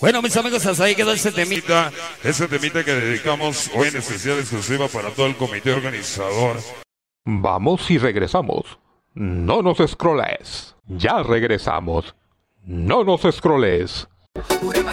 Bueno, mis amigos, hasta ahí quedó ese temita. Ese temita que dedicamos hoy en especial exclusiva para todo el comité organizador. Vamos y regresamos. No nos scrolles. Ya regresamos. No nos scrolles.